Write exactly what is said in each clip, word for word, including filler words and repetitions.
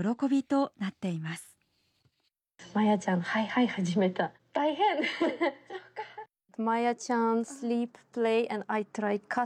喜びとなっています。 まやちゃん、はいはい始めた。大変まやちゃん sleep, play and I try cut.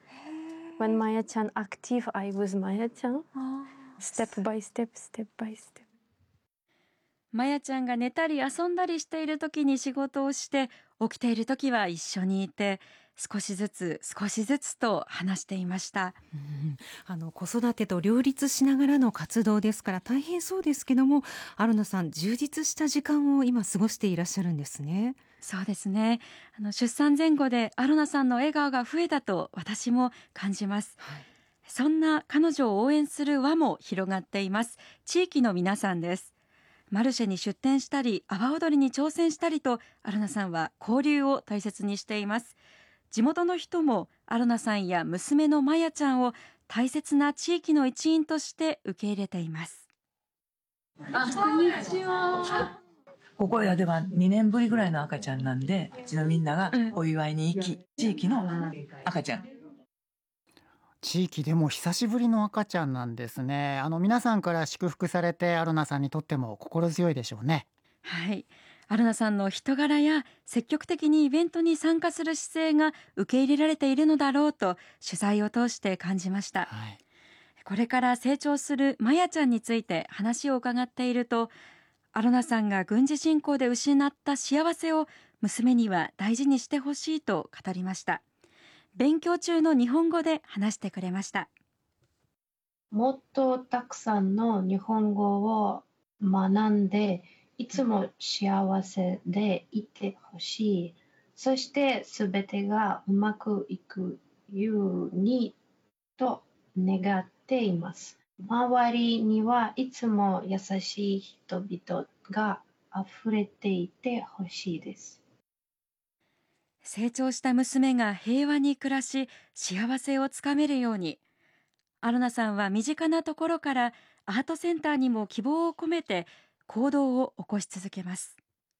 When まやちゃん active, I was まやちゃん。step by step, step by step。 まやちゃんが寝たり遊んだりしている時に仕事をして、起きている時は一緒にいて、少しずつ少しずつと話していました。 うん、あの子育てと両立しながらの活動ですから大変そうですけども、アロナさん充実した時間を今過ごしていらっしゃるんですね。 そうですね。あの出産前後でアロナさんの笑顔が増えたと私も感じます、はい、そんな彼女を応援する輪も広がっています。地域の皆さんです。マルシェに出店したり阿波踊りに挑戦したりとアロナさんは交流を大切にしています。地元の人もアロナさんや娘のマヤちゃんを大切な地域の一員として受け入れています。 あ、こんにちは。ここではにねんぶりぐらいの赤ちゃんなんで、うちのみんながお祝いに行き、地域の赤ちゃん。 地域でも久しぶりの赤ちゃんなんですね。あの皆さんから祝福されてアロナさんにとっても心強いでしょうね。 はい、アロナさんの人柄や積極的にイベントに参加する姿勢が受け入れられているのだろうと取材を通して感じました、はい、これから成長するマヤちゃんについて話を伺っていると、アロナさんが軍事侵攻で失った幸せを娘には大事にしてほしいと語りました。勉強中の日本語で話してくれました。 もっとたくさんの日本語を学んで、いつも幸せでいてほしい。そしてすべてがうまくいくようにと願っています。周りにはいつも優しい人々が溢れていてほしいです。 成長した娘が平和に暮らし、幸せをつかめるように、アロナさんは身近なところからアートセンターにも希望を込めて行動を起こし続けます。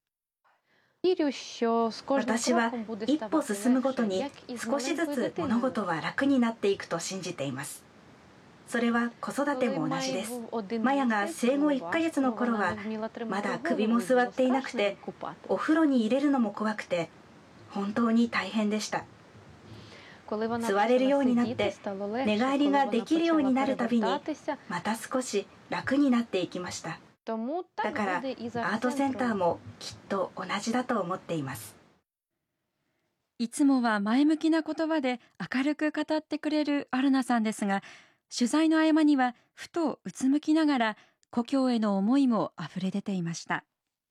私は一歩進むごとに少しずつ物事は楽になっていくと信じています。それは子育ても同じです。マヤが生後いっかげつの頃はまだ首も座っていなくて、お風呂に入れるのも怖くて本当に大変でした。座れるようになって寝返りができるようになるたびにまた少し楽になっていきました。だからアートセンターもきっと同じだと思っています。 いつもは前向きな言葉で明るく語ってくれるアロナさんですが、取材の合間にはふとうつむきながら故郷への思いもあふれ出ていました。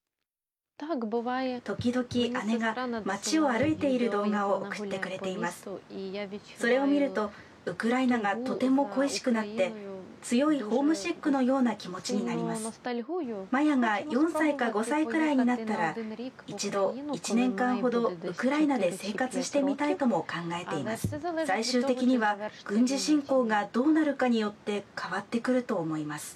時々姉が街を歩いている動画を送ってくれています。それを見るとウクライナがとても恋しくなって強いホームシックのような気持ちになります。マヤがよんさいかごさいくらいになったら一度いちねんかんほどウクライナで生活してみたいとも考えています。最終的には軍事侵攻がどうなるかによって変わってくると思います。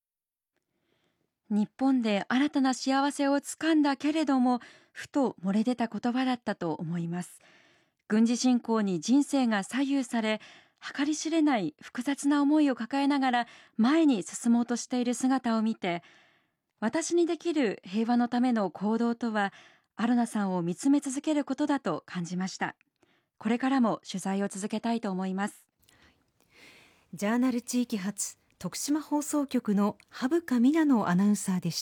日本で新たな幸せをつかんだけれども、ふと漏れ出た言葉だったと思います。軍事侵攻に人生が左右され、計り知れない複雑な思いを抱えながら前に進もうとしている姿を見て、私にできる平和のための行動とは、アロナさんを見つめ続けることだと感じました。これからも取材を続けたいと思います。 ジャーナル地域発徳島放送局の羽深美奈のアナウンサーでした。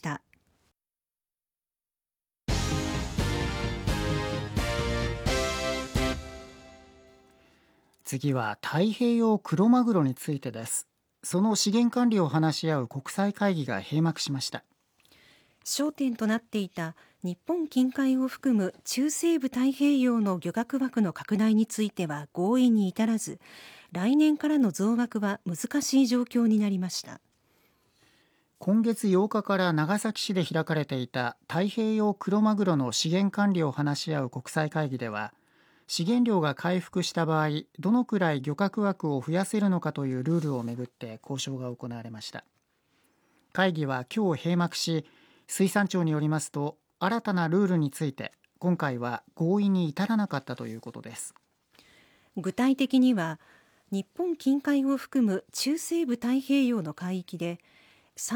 次は太平洋クロマグロについてです。その資源管理を話し合う国際会議が閉幕しました。 焦点となっていた日本近海を含む中西部太平洋の漁獲枠の拡大については合意に至らず、来年からの増枠は難しい状況になりました。 今月ようかから長崎市で開かれていた太平洋クロマグロの資源管理を話し合う国際会議では、資源量が回復した場合、どのくらい漁獲枠を増やせるのかというルールをめぐって交渉が行われました。会議は今日閉幕し、水産庁によりますと、新たなルールについて今回は合意に至らなかったということです。 具体的には、日本近海を含む中西部太平洋の海域で